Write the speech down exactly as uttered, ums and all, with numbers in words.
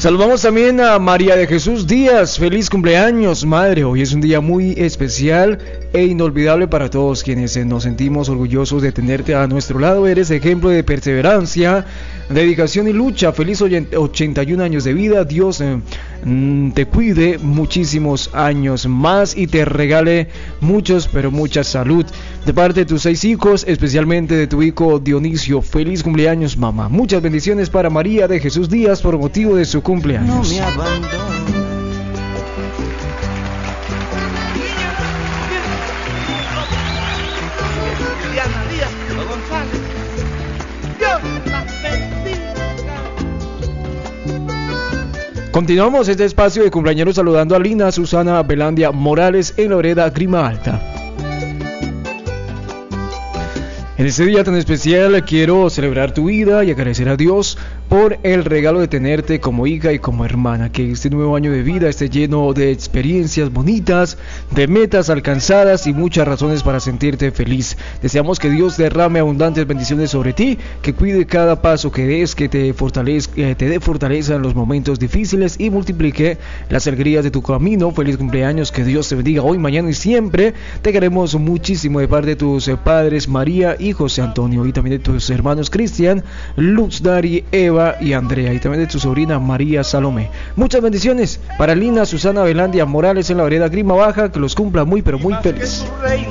Saludamos también a María de Jesús Díaz. Feliz cumpleaños, madre. Hoy es un día muy especial e inolvidable para todos quienes nos sentimos orgullosos de tenerte a nuestro lado. Eres ejemplo de perseverancia, dedicación y lucha. Feliz ochenta y un años de vida. Dios eh, te cuide muchísimos años más y te regale muchos, pero mucha salud. De parte de tus seis hijos, especialmente de tu hijo Dionisio. Feliz cumpleaños, mamá. Muchas bendiciones para María de Jesús Díaz por motivo de su cumpleaños. No me abandones. Continuamos este espacio de cumpleañeros saludando a Lina Susana Belandia Morales en la vereda Grima Alta. En este día tan especial quiero celebrar tu vida y agradecer a Dios por el regalo de tenerte como hija y como hermana. Que este nuevo año de vida esté lleno de experiencias bonitas, de metas alcanzadas y muchas razones para sentirte feliz. Deseamos que Dios derrame abundantes bendiciones sobre ti, que cuide cada paso que des, que te fortalezca, eh, te dé fortaleza en los momentos difíciles y multiplique las alegrías de tu camino. Feliz cumpleaños, que Dios te bendiga hoy, mañana y siempre. Te queremos muchísimo de parte de tus eh, padres María y José Antonio, y también de tus hermanos Cristian, Luz, Dari, Eva y Andrea, y también de tu sobrina María Salomé. Muchas bendiciones para Lina Susana Belandia Morales en la vereda Grima Baja, que los cumpla muy pero muy feliz.